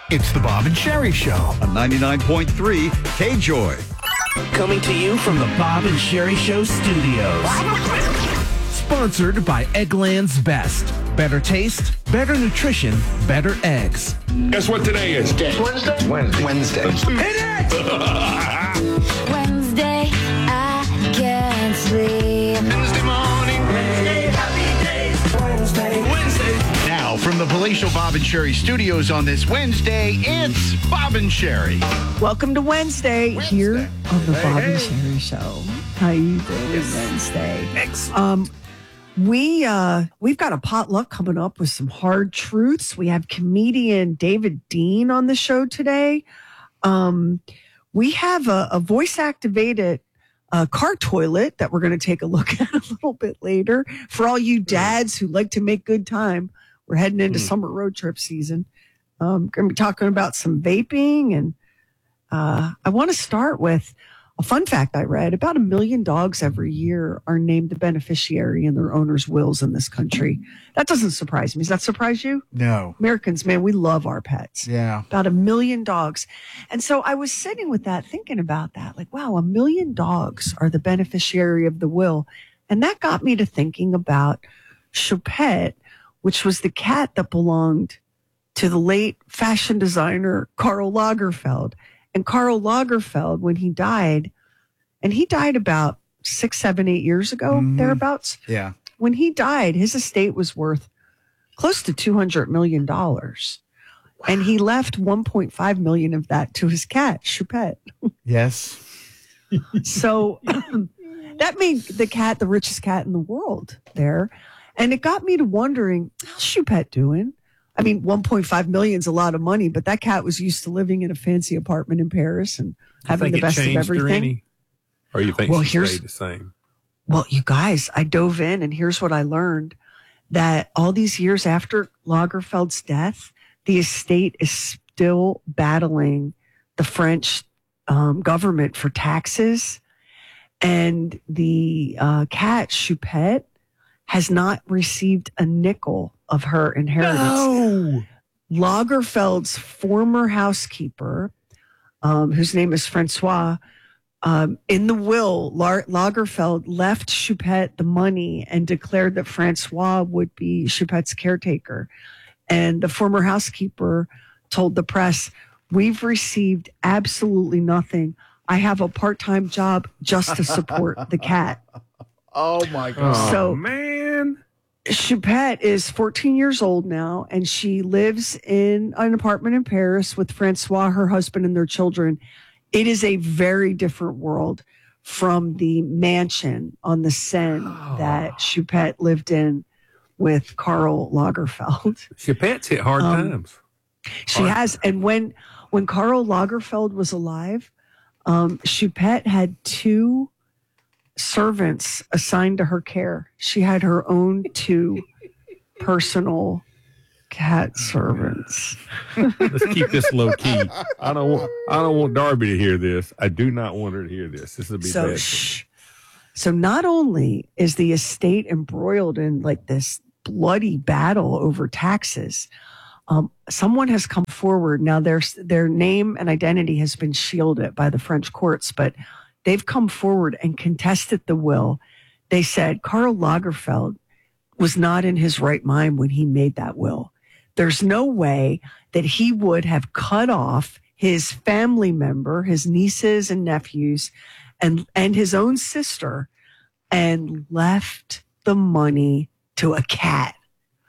It's the Bob and Sherry Show on 99.3 KJOY. Coming to you from the Bob and Sherry Show studios. Sponsored by Eggland's Best. Better taste, better nutrition, better eggs. Guess what today is? Wednesday. Hit it! Wednesday, I can't sleep. Wednesday morning. Happy days. Wednesday. Now, from the palatial Bob and Sherry studios on this Wednesday, it's Bob and Sherry. Welcome to Wednesday here on the Bob and Sherry Show. How you doing Wednesday? Excellent. We've got a potluck coming up with some hard truths. We have comedian David Dean on the show today. We have a voice activated car toilet that we're going to take a look at a little bit later. For all you dads who like to make good time, we're heading into summer road trip season. Going to be talking about some vaping, and I want to start with a fun fact I read. About 1 million dogs every year are named the beneficiary in their owners' wills in this country. That doesn't surprise me. Does that surprise you? No. Americans, man, we love our pets. Yeah. About 1 million dogs. And so I was sitting with that, thinking about that. Like, wow, 1 million dogs are the beneficiary of the will. And that got me to thinking about Choupette, which was the cat that belonged to the late fashion designer Karl Lagerfeld. And Karl Lagerfeld, when he died, and he died about 6, 7, 8 years ago, thereabouts. Yeah. When he died, his estate was worth close to $200 million. And he left 1.5 million of that to his cat, Choupette. Yes. So that made the cat the richest cat in the world there. And it got me to wondering, how's Choupette doing? I mean, 1.5 million is a lot of money, but that cat was used to living in a fancy apartment in Paris and having the best of everything. Or you think Well, she stayed the same? Well, you guys, I dove in, and here's what I learned. That all these years after Lagerfeld's death, the estate is still battling the French government for taxes. And the cat, Choupette, has not received a nickel of her inheritance. No. Lagerfeld's former housekeeper, whose name is Francois, in the will, Lagerfeld left Choupette the money and declared that Francois would be Choupette's caretaker. And the former housekeeper told the press, "We've received absolutely nothing. I have a part-time job just to support the cat." Oh, my God. So, Man. Choupette is 14 years old now, and she lives in an apartment in Paris with Francois, her husband, and their children. It is a very different world from the mansion on the Seine that Choupette lived in with Karl Lagerfeld. Choupette's hit hard times. She has. And when Karl Lagerfeld was alive, Choupette had 2 servants assigned to her care. She had her own 2 personal cat servants. Let's keep this low key. I don't want Darby to hear this. I do not want her to hear this. This will be bad. So not only is the estate embroiled in like this bloody battle over taxes, someone has come forward. Now their name and identity has been shielded by the French courts, but they've come forward and contested the will. They said Karl Lagerfeld was not in his right mind when he made that will. There's no way that he would have cut off his family member, his nieces and nephews, and his own sister, and left the money to a cat.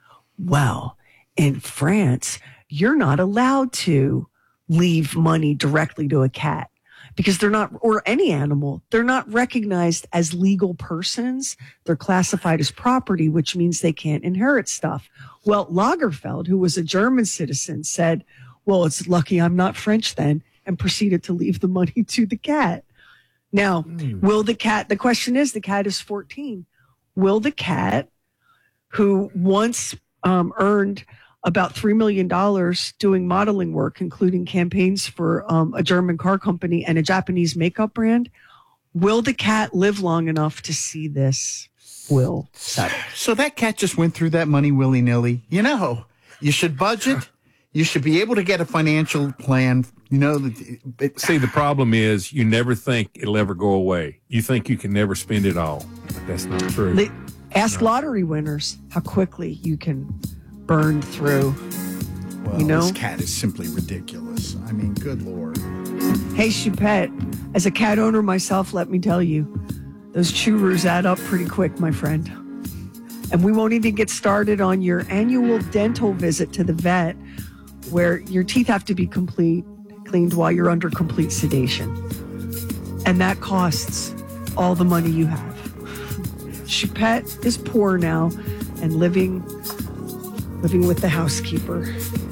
Well, in France, you're not allowed to leave money directly to a cat, because they're not, or any animal, they're not recognized as legal persons. They're classified as property, which means they can't inherit stuff. Well, Lagerfeld, who was a German citizen, said, well, it's lucky I'm not French then, and proceeded to leave the money to the cat. Now, will the cat, the question is, the cat is 14. Will the cat, who once earned about $3 million doing modeling work, including campaigns for a German car company and a Japanese makeup brand, will the cat live long enough to see this will settle? So that cat just went through that money willy-nilly. You know, you should budget. You should be able to get a financial plan. You know, See, the problem is you never think it'll ever go away. You think you can never spend it all. But that's not true. Ask lottery winners how quickly you can burn through. well, you know? This cat is simply ridiculous. I mean, good Lord. Hey, Choupette, as a cat owner myself, let me tell you, those churros add up pretty quick, my friend. And we won't even get started on your annual dental visit to the vet, where your teeth have to be cleaned while you're under complete sedation. And that costs all the money you have. Choupette is poor now and living with the housekeeper.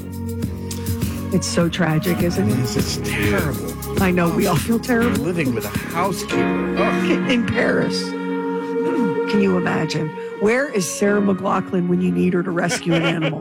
It's so tragic, isn't it? It's terrible. I know, we all feel terrible. Living with a housekeeper. Ugh. In Paris. Can you imagine? Where is Sarah McLachlan when you need her to rescue an animal?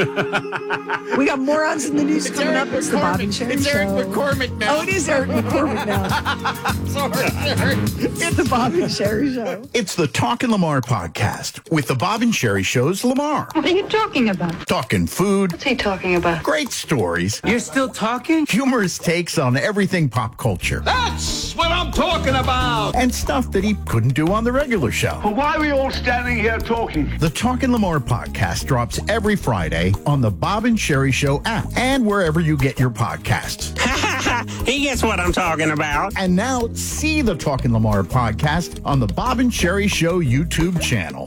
We got morons in the news coming up. It's the Bob and Sherry Show. It's Eric McCormick now. Oh, it is Eric McCormick now. Sorry, Eric. It's the Bob and Sherry Show. It's the Talkin' Lamar podcast with the Bob and Sherry Show's Lamar. What are you talking about? Talking food, What's he talking about? great stories, You're still talking? humorous takes on everything pop culture, That's what I'm talking about. and stuff that he couldn't do on the regular show. Why are we all standing here talking? The Talkin' Lamar podcast drops every Friday on the Bob and Sherry Show app and wherever you get your podcasts. He gets what I'm talking about. And now see the Talkin' Lamar podcast on the Bob and Sherry Show YouTube channel.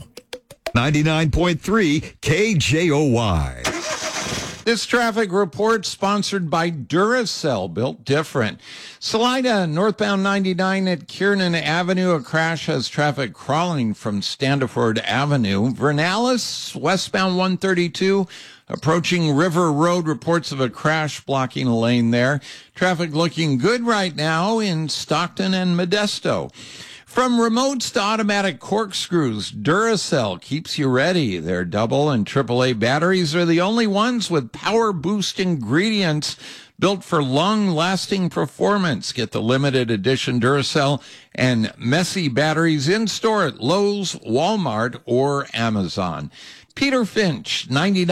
99.3 KJOY. This traffic report sponsored by Duracell, built different. Salida, northbound 99 at Kiernan Avenue. A crash has traffic crawling from Standiford Avenue. Vernalis, westbound 132, approaching River Road. Reports of a crash blocking a lane there. Traffic looking good right now in Stockton and Modesto. From remotes to automatic corkscrews, Duracell keeps you ready. Their double and AAA batteries are the only ones with power boost ingredients built for long-lasting performance. Get the limited edition Duracell and Messy batteries in store at Lowe's, Walmart, or Amazon. Peter Finch,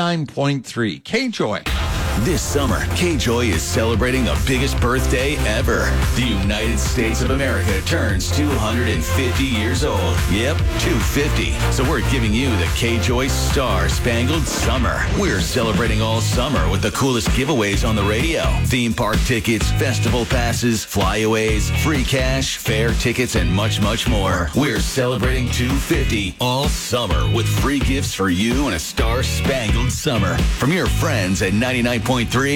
99.3 KJOY. This summer, KJOY is celebrating the biggest birthday ever. The United States of America turns 250 years old. Yep, 250. So we're giving you the KJOY Star Spangled Summer. We're celebrating all summer with the coolest giveaways on the radio. Theme park tickets, festival passes, flyaways, free cash, fair tickets, and much, much more. We're celebrating 250 all summer with free gifts for you and a Star Spangled Summer from your friends at 99.3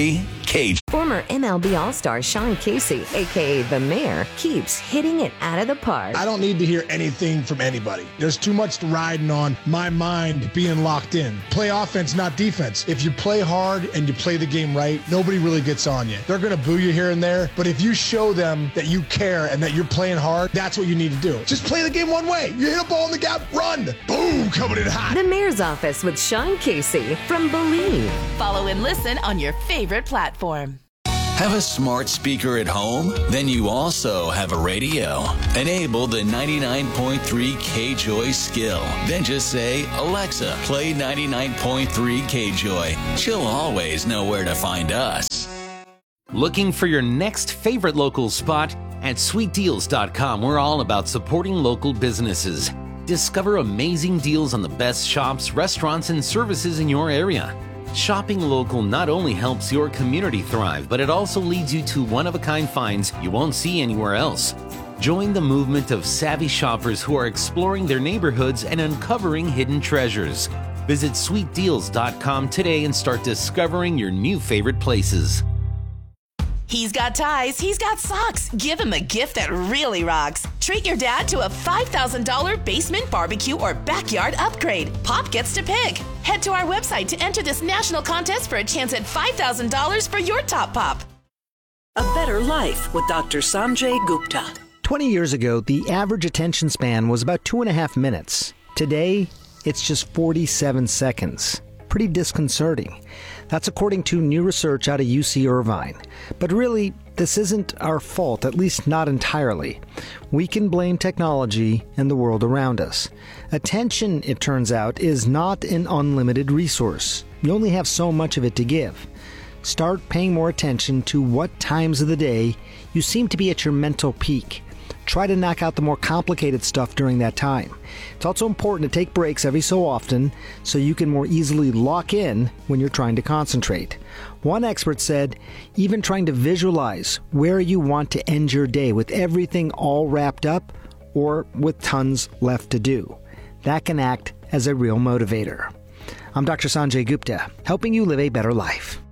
KJ. Former MLB All-Star Sean Casey, a.k.a. The Mayor, keeps hitting it out of the park. I don't need to hear anything from anybody. There's too much riding on my mind being locked in. Play offense, not defense. If you play hard and you play the game right, nobody really gets on you. They're going to boo you here and there, but if you show them that you care and that you're playing hard, that's what you need to do. Just play the game one way. You hit a ball in the gap, run. Boom, coming in hot. The Mayor's Office with Sean Casey from Believe. Follow and listen on your favorite platform. Have a smart speaker at home? Then you also have a radio. Enable the 99.3 KJOY skill. Then just say, Alexa, play 99.3 KJOY. She'll always know where to find us. Looking for your next favorite local spot? At sweetdeals.com, we're all about supporting local businesses. Discover amazing deals on the best shops, restaurants, and services in your area. Shopping local not only helps your community thrive, but it also leads you to one-of-a-kind finds you won't see anywhere else. Join the movement of savvy shoppers who are exploring their neighborhoods and uncovering hidden treasures. Visit sweetdeals.com today and start discovering your new favorite places. He's got ties, he's got socks. Give him a gift that really rocks. Treat your dad to a $5,000 basement barbecue or backyard upgrade. Pop gets to pick. Head to our website to enter this national contest for a chance at $5,000 for your top pop. A Better Life with Dr. Sanjay Gupta. 20 years ago, the average attention span was about 2.5 minutes. Today, it's just 47 seconds. Pretty disconcerting. That's according to new research out of UC Irvine. But really, this isn't our fault, at least not entirely. We can blame technology and the world around us. Attention, it turns out, is not an unlimited resource. You only have so much of it to give. start paying more attention to what times of the day you seem to be at your mental peak. Try to knock out the more complicated stuff during that time. It's also important to take breaks every so often so you can more easily lock in when you're trying to concentrate. One expert said, even trying to visualize where you want to end your day with everything all wrapped up or with tons left to do. That can act as a real motivator. I'm Dr. Sanjay Gupta, helping you live a better life.